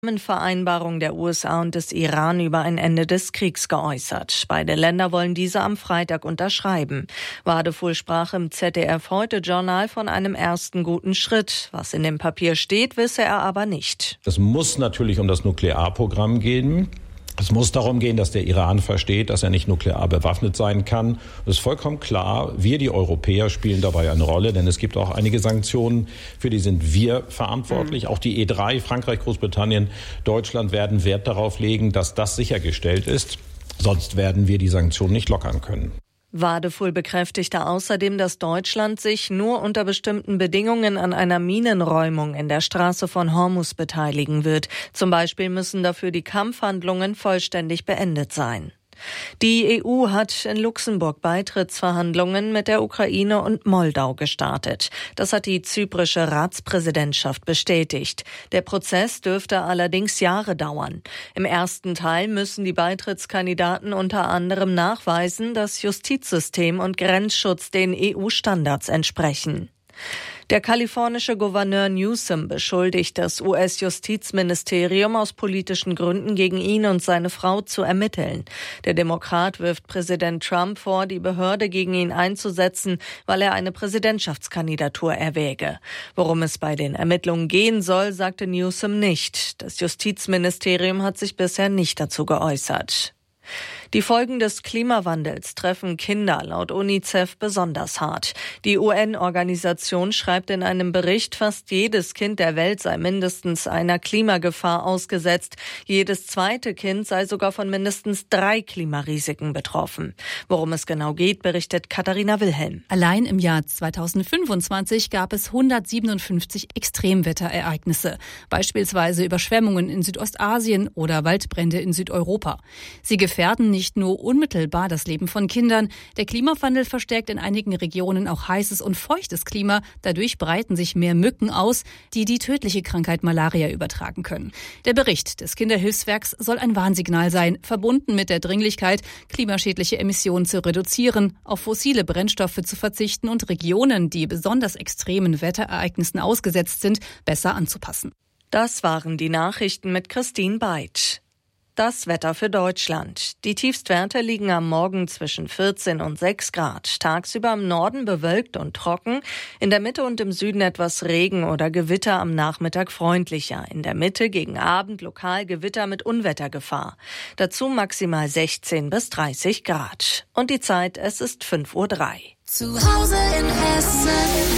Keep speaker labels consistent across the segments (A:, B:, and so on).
A: Vereinbarung der USA und des Iran über ein Ende des Kriegs geäußert. Beide Länder wollen diese am Freitag unterschreiben. Wadefuhl sprach im ZDF-Heute-Journal von einem ersten guten Schritt. Was in dem Papier steht, wisse er aber nicht.
B: Es muss natürlich um das Nuklearprogramm gehen. Es muss darum gehen, dass der Iran versteht, dass er nicht nuklear bewaffnet sein kann. Es ist vollkommen klar, wir, die Europäer, spielen dabei eine Rolle, denn es gibt auch einige Sanktionen, für die sind wir verantwortlich. Auch die E3, Frankreich, Großbritannien, Deutschland werden Wert darauf legen, dass das sichergestellt ist. Sonst werden wir die Sanktionen nicht lockern können.
A: Wadefuhl bekräftigte außerdem, dass Deutschland sich nur unter bestimmten Bedingungen an einer Minenräumung in der Straße von Hormuz beteiligen wird. Zum Beispiel müssen dafür die Kampfhandlungen vollständig beendet sein. Die EU hat in Luxemburg Beitrittsverhandlungen mit der Ukraine und Moldau gestartet. Das hat die zyprische Ratspräsidentschaft bestätigt. Der Prozess dürfte allerdings Jahre dauern. Im ersten Teil müssen die Beitrittskandidaten unter anderem nachweisen, dass Justizsystem und Grenzschutz den EU-Standards entsprechen. Der kalifornische Gouverneur Newsom beschuldigt das US-Justizministerium aus politischen Gründen gegen ihn und seine Frau zu ermitteln. Der Demokrat wirft Präsident Trump vor, die Behörde gegen ihn einzusetzen, weil er eine Präsidentschaftskandidatur erwäge. Worum es bei den Ermittlungen gehen soll, sagte Newsom nicht. Das Justizministerium hat sich bisher nicht dazu geäußert. Die Folgen des Klimawandels treffen Kinder laut UNICEF besonders hart. Die UN-Organisation schreibt in einem Bericht, fast jedes Kind der Welt sei mindestens einer Klimagefahr ausgesetzt. Jedes zweite Kind sei sogar von mindestens 3 Klimarisiken betroffen. Worum es genau geht, berichtet Katharina Wilhelm.
C: Allein im Jahr 2025 gab es 157 Extremwetterereignisse, beispielsweise Überschwemmungen in Südostasien oder Waldbrände in Südeuropa. Sie gefährden nicht nur unmittelbar das Leben von Kindern. Der Klimawandel verstärkt in einigen Regionen auch heißes und feuchtes Klima. Dadurch breiten sich mehr Mücken aus, die die tödliche Krankheit Malaria übertragen können. Der Bericht des Kinderhilfswerks soll ein Warnsignal sein, verbunden mit der Dringlichkeit, klimaschädliche Emissionen zu reduzieren, auf fossile Brennstoffe zu verzichten und Regionen, die besonders extremen Wetterereignissen ausgesetzt sind, besser anzupassen.
A: Das waren die Nachrichten mit Christine Beit. Das Wetter für Deutschland. Die Tiefstwerte liegen am Morgen zwischen 14 und 6 Grad. Tagsüber im Norden bewölkt und trocken. In der Mitte und im Süden etwas Regen oder Gewitter, am Nachmittag freundlicher. In der Mitte gegen Abend lokal Gewitter mit Unwettergefahr. Dazu maximal 16 bis 30 Grad. Und die Zeit, es ist 5:03 Uhr.
D: Zu Hause in Hessen.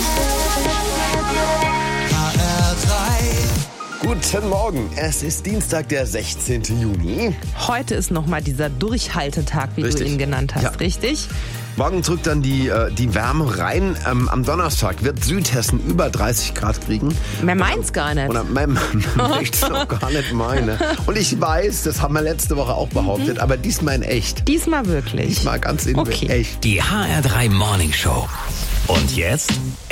E: Guten Morgen, es ist Dienstag, der 16. Juni.
F: Heute ist nochmal dieser Durchhaltetag, wie du ihn genannt hast, richtig?
E: Morgen drückt dann die Wärme rein. Am Donnerstag wird Südhessen über 30 Grad kriegen.
F: Mehr meint's gar nicht.
E: Oder möchte es auch gar nicht meine. Und ich weiß, das haben wir letzte Woche auch behauptet, aber diesmal in echt.
F: Diesmal wirklich.
E: Diesmal ganz in echt.
G: Die HR3 Morning Show. Und jetzt